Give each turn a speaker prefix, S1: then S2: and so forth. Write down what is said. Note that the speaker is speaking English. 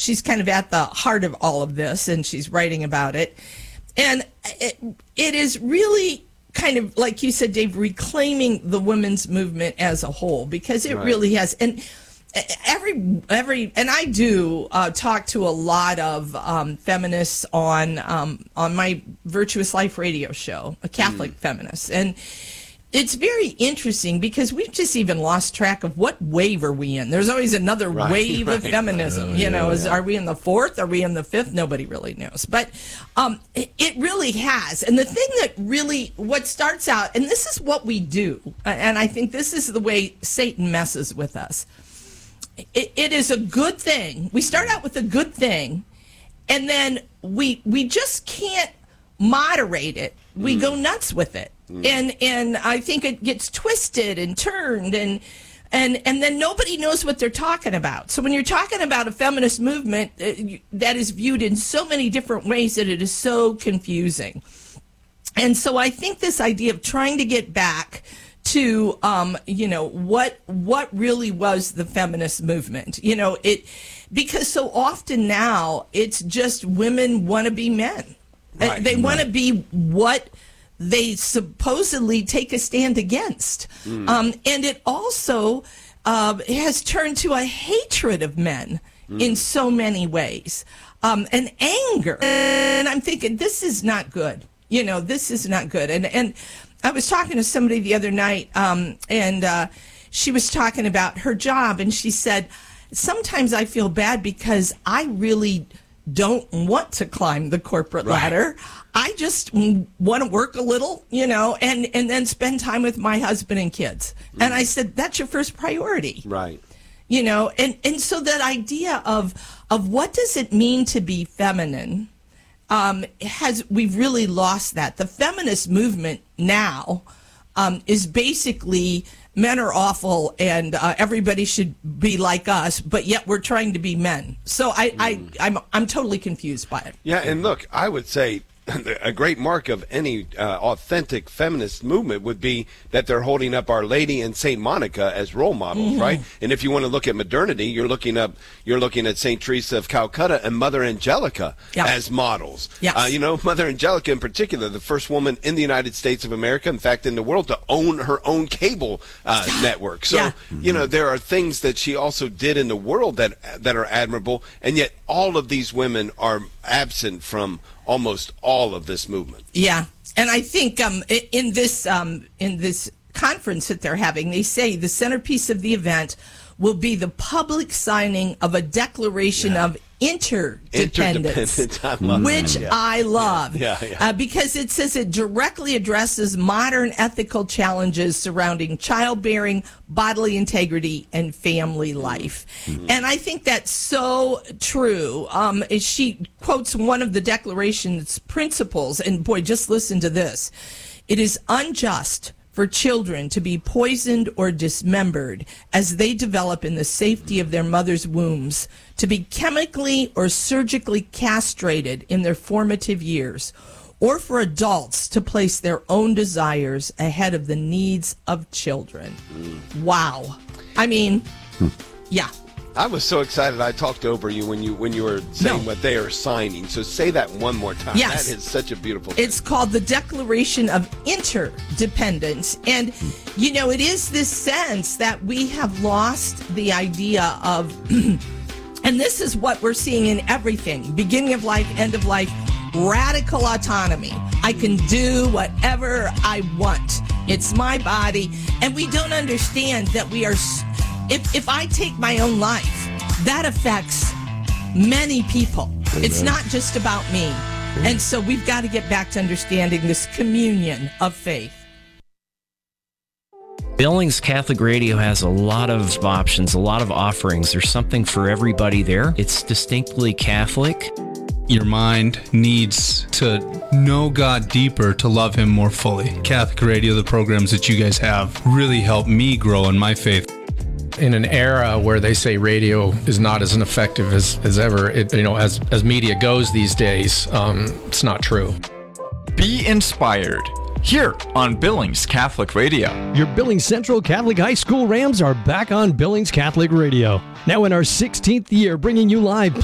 S1: she's kind of at the heart of all of this, and she's writing about it. And it is really kind of, like you said, Dave, reclaiming the women's movement as a whole, because it really has. And and I do talk to a lot of feminists on my Virtuous Life radio show, a Catholic feminist, and it's very interesting because we've just even lost track of what wave are we in. There's always another wave of feminism. Are we in the fourth? Are we in the fifth? Nobody really knows. But it really has. And the thing that really, what starts out, and this is what we do, and I think this is the way Satan messes with us. It is a good thing. We start out with a good thing, and then we just can't moderate it. We go nuts with it. And I think it gets twisted and turned, and then nobody knows what they're talking about. So when you're talking about a feminist movement that is viewed in so many different ways that it is so confusing. And so I think this idea of trying to get back to what really was the feminist movement, because so often now it's just women want to be men. They want to be what they supposedly take a stand against. And it also has turned to a hatred of men in so many ways, and anger. And I'm thinking, this is not good. This is not good. And I was talking to somebody the other night, and she was talking about her job, and she said, sometimes I feel bad because I really don't want to climb the corporate ladder. I just want to work a little, and then spend time with my husband and kids. And I said, that's your first priority. Right. And so that idea of what does it mean to be feminine, we've really lost that. The feminist movement now is basically men are awful and everybody should be like us, but yet we're trying to be men. So I'm totally confused by it.
S2: Yeah, and look, I would say a great mark of any authentic feminist movement would be that they're holding up Our Lady and Saint Monica as role models, right? And if you want to look at modernity, you're looking at Saint Teresa of Calcutta and Mother Angelica as models. Mother Angelica in particular, the first woman in the United States of America, in fact in the world, to own her own cable network. So there are things that she also did in the world that are admirable, and yet all of these women are absent from almost all of this movement. Yeah, and I think in this conference that they're having, they say the centerpiece of the event will be the public signing of a declaration of interdependence, which I love, because it says it directly addresses modern ethical challenges surrounding childbearing, bodily integrity, and family life. And I think that's so true. She quotes one of the Declaration's principles, and boy, just listen to this. It is unjust for children to be poisoned or dismembered as they develop in the safety of their mother's wombs, to be chemically or surgically castrated in their formative years, or for adults to place their own desires ahead of the needs of children. Wow. I mean, I was so excited I talked over you when you were saying what they are signing. So say that one more time. Yes. That is such a beautiful thing. It's called the Declaration of Interdependence. And, it is this sense that we have lost the idea of, and this is what we're seeing in everything, beginning of life, end of life, radical autonomy. I can do whatever I want. It's my body. And we don't understand that we are... If I take my own life, that affects many people. Amen. It's not just about me. Amen. And so we've got to get back to understanding this communion of faith.
S3: Billings Catholic Radio has a lot of options, a lot of offerings. There's something for everybody there. It's distinctly Catholic. Your mind needs to know God deeper to love Him more fully. Catholic Radio, the programs that you guys have, really help me grow in my faith. In an era where they say radio is not as effective as ever, as media goes these days, it's not true. Be inspired here on Billings Catholic Radio.
S4: Your Billings Central Catholic High School Rams are back on Billings Catholic Radio. Now in our 16th year, bringing you live